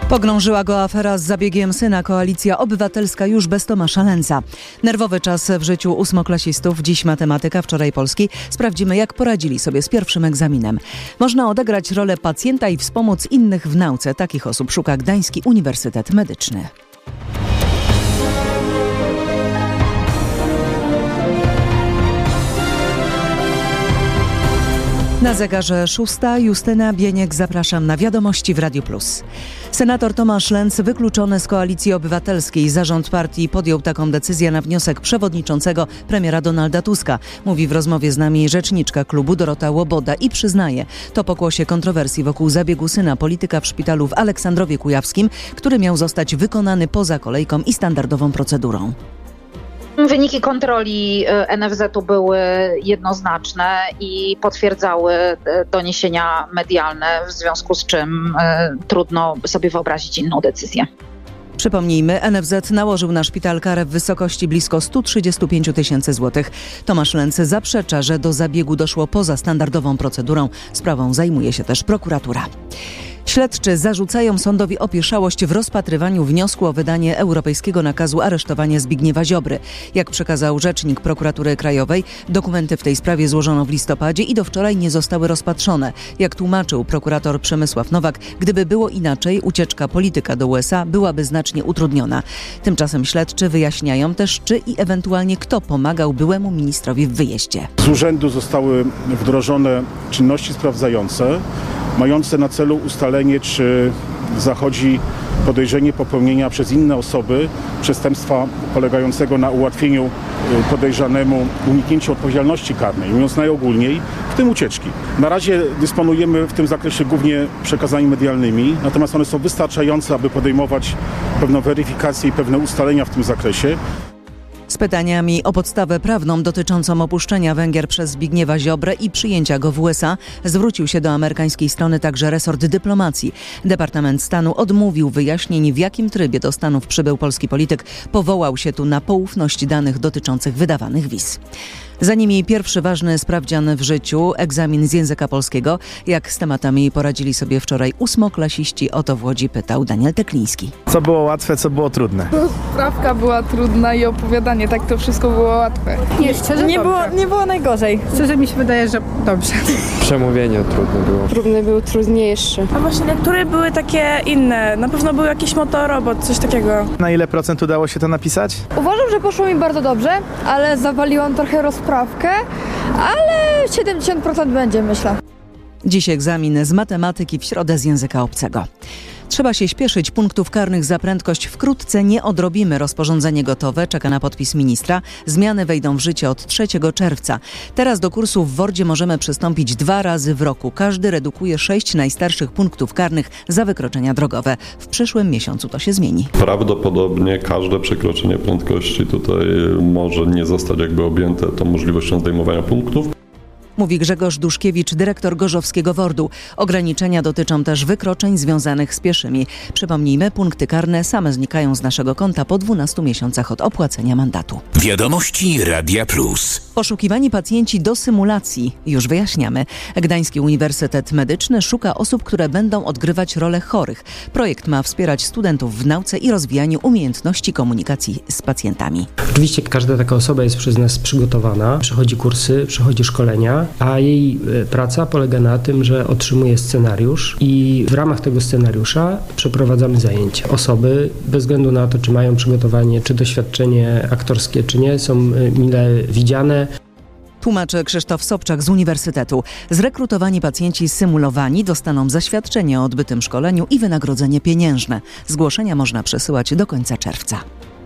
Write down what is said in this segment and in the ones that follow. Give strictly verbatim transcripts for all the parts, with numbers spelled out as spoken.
Pogrążyła go afera z zabiegiem syna. Koalicja Obywatelska już bez Tomasza Lęca. Nerwowy czas w życiu ósmoklasistów. Dziś matematyka, wczoraj polski. Sprawdzimy, jak poradzili sobie z pierwszym egzaminem. Można odegrać rolę pacjenta i wspomóc innych w nauce. Takich osób szuka Gdański Uniwersytet Medyczny. Na zegarze szósta. Justyna Bieniek, zapraszam na Wiadomości w Radiu Plus. Senator Tomasz Lęc wykluczony z Koalicji Obywatelskiej. Zarząd partii podjął taką decyzję na wniosek przewodniczącego premiera Donalda Tuska. Mówi w rozmowie z nami rzeczniczka klubu Dorota Łoboda i przyznaje, to pokłosie kontrowersji wokół zabiegu syna polityka w szpitalu w Aleksandrowie Kujawskim, który miał zostać wykonany poza kolejką i standardową procedurą. Wyniki kontroli N F Z u były jednoznaczne i potwierdzały doniesienia medialne, w związku z czym trudno sobie wyobrazić inną decyzję. Przypomnijmy, N F Z nałożył na szpital karę w wysokości blisko sto trzydzieści pięć tysięcy złotych. Tomasz Lęc zaprzecza, że do zabiegu doszło poza standardową procedurą. Sprawą zajmuje się też prokuratura. Śledczy zarzucają sądowi opieszałość w rozpatrywaniu wniosku o wydanie europejskiego nakazu aresztowania Zbigniewa Ziobry. Jak przekazał rzecznik prokuratury krajowej, dokumenty w tej sprawie złożono w listopadzie i do wczoraj nie zostały rozpatrzone. Jak tłumaczył prokurator Przemysław Nowak, gdyby było inaczej, ucieczka polityka do U S A byłaby znacznie utrudniona. Tymczasem śledczy wyjaśniają też, czy i ewentualnie kto pomagał byłemu ministrowi w wyjeździe. Z urzędu zostały wdrożone czynności sprawdzające, mające na celu ustalenie, czy zachodzi podejrzenie popełnienia przez inne osoby przestępstwa polegającego na ułatwieniu podejrzanemu uniknięcia odpowiedzialności karnej, mówiąc najogólniej, w tym ucieczki. Na razie dysponujemy w tym zakresie głównie przekazami medialnymi, natomiast one są wystarczające, aby podejmować pewną weryfikację i pewne ustalenia w tym zakresie. Z pytaniami o podstawę prawną dotyczącą opuszczenia Węgier przez Zbigniewa Ziobrę i przyjęcia go w U S A zwrócił się do amerykańskiej strony także resort dyplomacji. Departament Stanu odmówił wyjaśnień, w jakim trybie do Stanów przybył polski polityk. Powołał się tu na poufność danych dotyczących wydawanych wiz. Za nimi pierwszy ważny sprawdzian w życiu, egzamin z języka polskiego. Jak z tematami poradzili sobie wczoraj ósmoklasiści? O to w Łodzi pytał Daniel Tekliński. Co było łatwe, co było trudne? Sprawka była trudna i opowiadanie, tak to wszystko było łatwe. Nie, szczerze nie było, nie było najgorzej. Szczerze mi się wydaje, że dobrze. Przemówienie trudne było. Trudny był trudniejszy. A właśnie niektóre były takie inne. Na pewno był jakiś motorobot, coś takiego. Na ile procent udało się to napisać? Uważam, że poszło mi bardzo dobrze, ale zawaliłam trochę rozprawkę, ale siedemdziesiąt procent będzie, myślę. Dziś egzamin z matematyki, w środę z języka obcego. Trzeba się śpieszyć, punktów karnych za prędkość wkrótce nie odrobimy. Rozporządzenie gotowe, czeka na podpis ministra. Zmiany wejdą w życie od trzeciego czerwca. Teraz do kursu w WORD-zie możemy przystąpić dwa razy w roku. Każdy redukuje sześć najstarszych punktów karnych za wykroczenia drogowe. W przyszłym miesiącu to się zmieni. Prawdopodobnie każde przekroczenie prędkości tutaj może nie zostać jakby objęte tą możliwością zdejmowania punktów. Mówi Grzegorz Duszkiewicz, dyrektor gorzowskiego WORD-u. Ograniczenia dotyczą też wykroczeń związanych z pieszymi. Przypomnijmy, punkty karne same znikają z naszego konta po dwunastu miesiącach od opłacenia mandatu. Wiadomości Radia Plus. Poszukiwani pacjenci do symulacji. Już wyjaśniamy. Gdański Uniwersytet Medyczny szuka osób, które będą odgrywać rolę chorych. Projekt ma wspierać studentów w nauce i rozwijaniu umiejętności komunikacji z pacjentami. Oczywiście każda taka osoba jest przez nas przygotowana, przechodzi kursy, przechodzi szkolenia, a jej praca polega na tym, że otrzymuje scenariusz i w ramach tego scenariusza przeprowadzamy zajęcia. Osoby, bez względu na to, czy mają przygotowanie, czy doświadczenie aktorskie, czy nie, są mile widziane. Tłumaczy Krzysztof Sobczak z Uniwersytetu. Zrekrutowani pacjenci symulowani dostaną zaświadczenie o odbytym szkoleniu i wynagrodzenie pieniężne. Zgłoszenia można przesyłać do końca czerwca.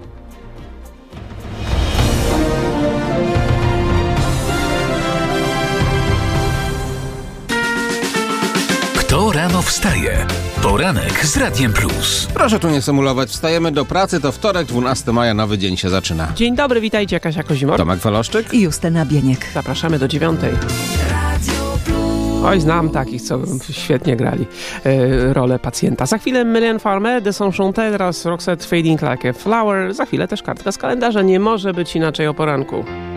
Kto rano wstaje? Poranek z Radiem Plus. Proszę tu nie symulować. Wstajemy do pracy, to wtorek, dwunastego maja, nowy dzień się zaczyna. Dzień dobry, witajcie, Kasia Kozimor. Tomek Faloszczyk i Justyna Bieniek. Zapraszamy do dziewiątej. Oj, znam takich, co świetnie grali e, rolę pacjenta. Za chwilę Mylène Farmer, Desenchantée, teraz Roxette Fading Like a Flower. Za chwilę też kartka z kalendarza. Nie może być inaczej o poranku.